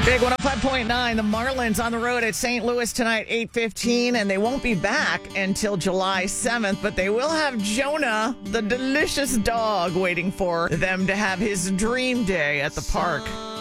Big 105.9, the Marlins on the road at St. Louis tonight, 8:15, and they won't be back until July 7th, but they will have Jonah, the delicious dog, waiting for them to have his dream day at the park.